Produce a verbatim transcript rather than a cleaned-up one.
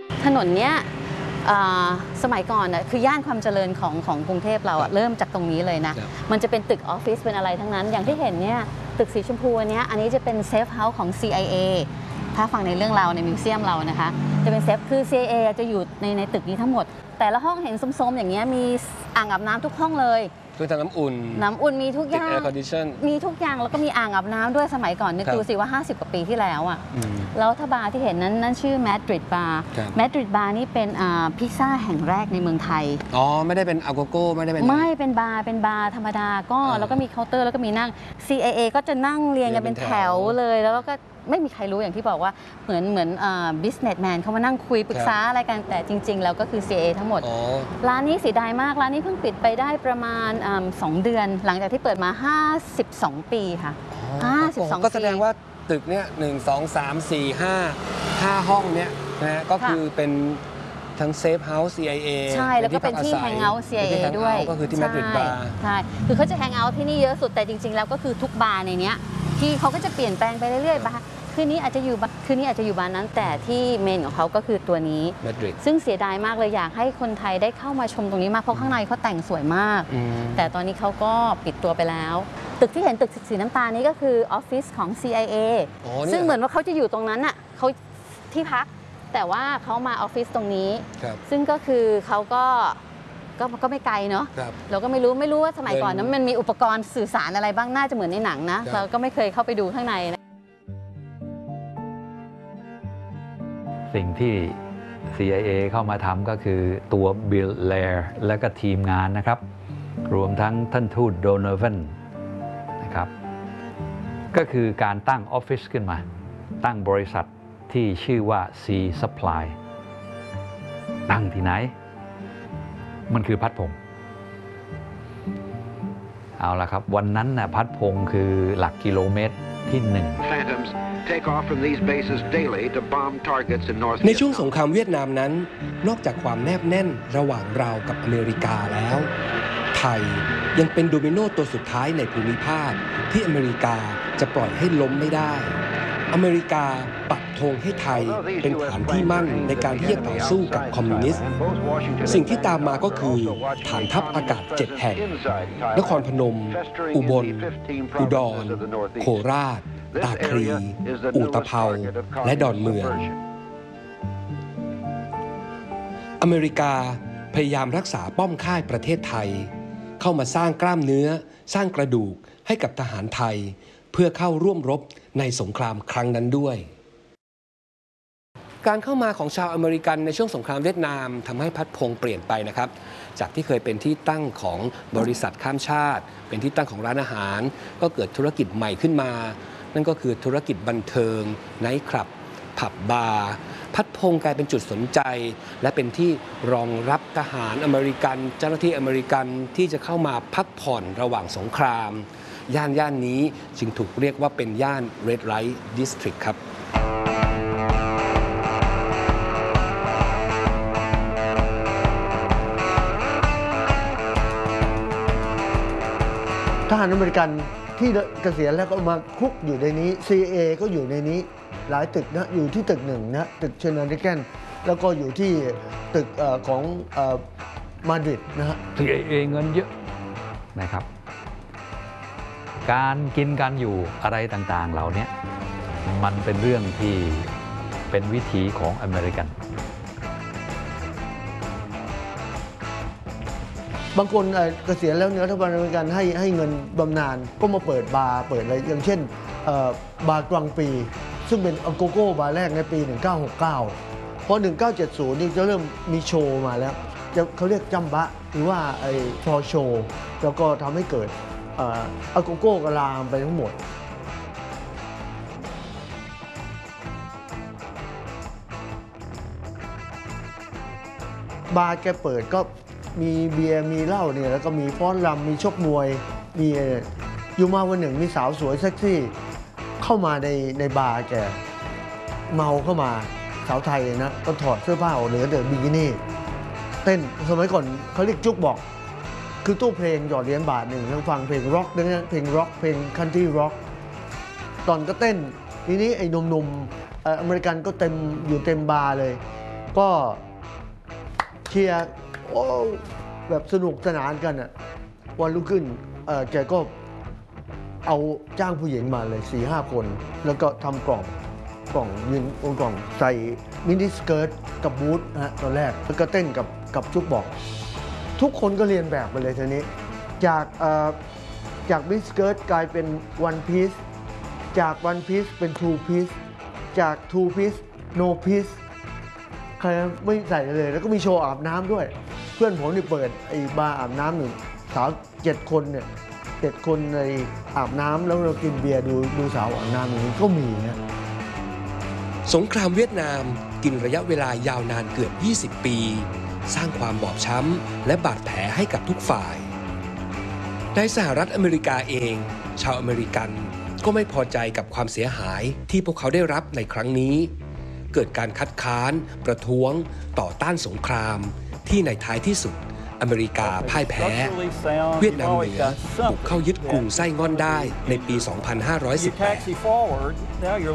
ถนนเนี้ยสมัยก่อนนะคือย่านความเจริญของของกรุงเทพเราเริ่มจากตรงนี้เลยนะมันจะเป็นตึกออฟฟิศเป็นอะไรทั้งนั้นอย่างที่เห็นเนี่ยตึกสีชมพูอันนี้อันนี้จะเป็นเซฟเฮาส์ของ ซี ไอ เอ ถ้าฟังในเรื่องเราในมิวเซียมเรานะคะจะเป็นเซฟคือ ซี ไอ เอ จะอยู่ในในตึกนี้ทั้งหมดแต่ละห้องเห็นส้มๆอย่างเงี้ยมีอ่างอาบน้ำทุกห้องเลยคือน้ำอุ่นน้ำอุ่นมีทุกอย่างมีทุกอย่างแล้วก็มีอ่างอาบน้ำด้วยสมัยก่อนนึกดูสิว่าห้าสิบกว่าปีที่แล้วอ่ะแล้วถ้าบาร์ที่เห็นนั้นนั่นชื่อแมดริดบาร์แมดริดบาร์นี่เป็นพิซซ่าแห่งแรกในเมืองไทยอ๋อไม่ได้เป็นอัลโกโก้ไม่ได้เป็นไม่เป็นบาร์เป็นบาร์ธรรมดาก็แล้วก็มีเคาน์เตอร์แล้วก็มีนั่ง ซี ไอ เอ ก็จะนั่งเรียงกันเป็นแถวเลยแล้วก็ไม่มีใครรู้อย่างที่บอกว่าเหมือนเหมือนบิสเนสแมนเขามานั่งคุยปรึกษาอะไรกันแต่จริงๆแล้วก็คือ ซี ไอ เอ ทั้งหมดร้านนี้เสียดายมากร้านนี้เพิ่งปิดไปได้ประมาณสองเดือนหลังจากที่เปิดมาห้าสิบสองปีค่ะห้าสิบสองปีก็แสดงว่าตึกเนี้ยหนึ่ง สอง สาม สี่ ห้า ห้าห้องเนี้ยนะก็คือเป็นทั้งเซฟเฮาส์ ซี ไอ เอใช่แล้วก็เป็นที่แฮงเอาท์ ซี ไอ เอ ด้วยก็คือที่แมดริดบาร์ใช่คือเขาจะแฮงเอาท์ที่นี่เยอะสุดแต่จริงๆแล้วก็คือทุกบาร์ในนี้ที่เขาก็จะเปลี่ยนแปลงไปเรื่อยๆบาร์คืนนี้อาจจะอยู่คืนนี้อาจจะอยู่บาร์นั้นแต่ที่เมนของเขาก็คือตัวนี้ซึ่งเสียดายมากเลยอยากให้คนไทยได้เข้ามาชมตรงนี้มากเพราะข้างในเขาแต่งสวยมากแต่ตอนนี้เขาก็ปิดตัวไปแล้วตึกที่เห็นตึกสีน้ำตาลนี้ก็คือออฟฟิศของ ซี ไอ เอ ซึ่งเหมือนว่าเขาจะอยู่ตรงนั้นอ่ะเขาที่พักแต่ว่าเขามาออฟฟิศตรงนี้ซึ่งก็คือเขาก็ก็ก็ไม่ไกลเนาะเราก็ไม่รู้ไม่รู้ว่าสมัยก่อนนั้นมันมีอุปกรณ์สื่อสารอะไรบ้างน่าจะเหมือนในหนังนะเราก็ไม่เคยเข้าไปดูข้างในนะสิ่งที่ ซี ไอ เอ เข้ามาทำก็คือตัวบิล แลร์และก็ทีมงานนะครับรวมทั้งท่านทูตโดโนเวนนะครับก็คือการตั้งออฟฟิศขึ้นมาตั้งบริษัทที่ชื่อว่า C Supply ตั้งที่ไหนมันคือพัดพงษ์เอาละครับวันนั้นนะพัดพงษ์คือหลักกิโลเมตรที่หนึ่งในช่วงสงครามเวียดนามนั้นนอกจากความแนบแน่นระหว่างเรากับอเมริกาแล้วไทยยังเป็นโดมิโนตัวสุดท้ายในภูมิภาคที่อเมริกาจะปล่อยให้ล้มไม่ได้อเมริกาปักธงให้ไทยเป็นฐานที่มั่นในการที่จะต่อสู้กับคอมมิวนิสต์สิ่งที่ตามมาก็คือฐานทัพอากาศเจ็ดแห่งนครพนมอุบลอุดรโคราชตาคลีอุตภเปาและดอนเมืองอเมริกาพยายามรักษาป้อมค่ายประเทศไทยเข้ามาสร้างกล้ามเนื้อสร้างกระดูกให้กับทหารไทยเพื่อเข้าร่วมรบในสงครามครั้งนั้นด้วยการเข้ามาของชาวอเมริกันในช่วงสงครามเวียดนามทำให้พัดพงษ์เปลี่ยนไปนะครับจากที่เคยเป็นที่ตั้งของบริษัทข้ามชาติเป็นที่ตั้งของร้านอาหารก็เกิดธุรกิจใหม่ขึ้นมานั่นก็คือธุรกิจบันเทิงไนท์คลับผับบาร์พัดพงษ์กลายเป็นจุดสนใจและเป็นที่รองรับทหารอเมริกันเจ้าหน้าที่อเมริกันที่จะเข้ามาพักผ่อนระหว่างสงครามย่านย่านนี้จึงถูกเรียกว่าเป็นย่าน Red Light District ครับทหารอเมริกันที่เกษียณแล้วก็มาคุกอยู่ในนี้ ซี ไอ เอ ก็อยู่ในนี้หลายตึกนะอยู่ที่ตึกหนึ่งนะตึกเชนาริแกนแล้วก็อยู่ที่ตึกของมาดริดนะฮะซี ไอ เอ เงินเยอะนะครับการกินการอยู่อะไรต่างๆเหล่านี้มันเป็นเรื่องที่เป็นวิถีของอเมริกันบางคนเกษียณแล้วเนี่ยรัฐบาลอเมริกันให้ให้เงินบำนาญก็มาเปิดบาร์เปิดอะไรอย่างเช่นบาร์กลางปีซึ่งเป็นอัลโกโก้บาร์แรกในปีหนึ่งเก้าหกเก้าพอหนึ่งเก้าเจ็ดศูนย์นี่จะเริ่มมีโชว์มาแล้วจะเขาเรียกจัมบะหรือว่าไอ้ฟอร์โชว์แล้วก็ทำให้เกิดอัลโกโก้กลามไปทั้งหมดบาร์แกเปิดก็มีเบียร์มีเหล้าเนี่ยแล้วก็มีฟ้อนรำมีชกมวยมีอยู่มาวันหนึ่งมีสาวสวยเซ็กซี่เข้ามาในในบาร์แกเมาเข้ามาสาวไทยนะก็ถอดเสื้อผ้าออกเหลือแต่บิกินี่เต้นสมัยก่อนเขาเรียกจุกบอกคือตู้เพลงหยอดเหรียญบาทหนึ่งแล้วฟังเพลงร็อกด้วยนะเพลงร็อกเพลงคันทรีร็อกตอนก็เต้นทีนี้ไอ้หนุ่มๆอเมริกันก็เต็มอยู่เต็มบาร์เลยก็เชียร์โอ้แบบสนุกสนานกันอ่ะวันรุ่งขึ้นเอ่อแกก็เอาจ้างผู้หญิงมาเลยสี่ห้าคน แล้วก็ทำกล่องกล่องยืนบนกล่องใส่มินิสเกิร์ตกับบูทนะฮะตอนแรกแล้วก็เต้นกับกับจุกบอกทุกคนก็เรียนแบบไปเลยทีนี้จากเอ่อจากมินิสเกิร์ตกลายเป็นวันพีซจากวันพีซเป็นทูพีซจากทูพีซโนพีซใครไม่ใส่เลยแล้วก็มีโชว์อาบน้ำด้วย เพื่อนผมนี่เปิดไอ้บาร์อาบน้ำหนึ่งสาวเจ็ดคนเนี่ยเจ็ดคนในอาบน้ำแล้วเรากินเบียร์ดูดูสาวอาบน้ำอย่างนี้ก็มีนะสงครามเวียดนามกินระยะเวลายาวนานเกือบ ยี่สิบ ปี สร้างความบอบช้ำและบาดแผลให้กับทุกฝ่าย ในสหรัฐอเมริกาเอง ชาวอเมริกันก็ไม่พอใจกับความเสียหายที่พวกเขาได้รับในครั้งนี้ เกิดการคัดค้านประท้วงต่อต้านสงครามที่ในท้ายที่สุดอเมริกาพ่ายแพ้ เวียดนามเหนือบุกเข้ายึดกรุงไส้ง่อนได้ในปี สองพันห้าร้อยสิบแปด